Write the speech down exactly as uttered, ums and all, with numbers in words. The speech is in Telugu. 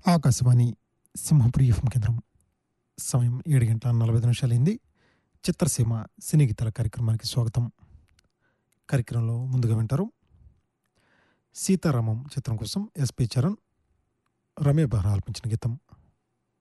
ఆకాశవాణి సింహపురి ఎఫ్ఎం కేంద్రం. సమయం ఏడు గంటల నలభై ఐదు నిమిషాలైంది. చిత్రసీమ సినీ గీతాల కార్యక్రమానికి స్వాగతం. కార్యక్రమంలో ముందుగా వింటారు సీతారామం చిత్రం కోసం ఎస్పి చరణ్, రమ్య బెహ్రా ఆలపించిన గీతం.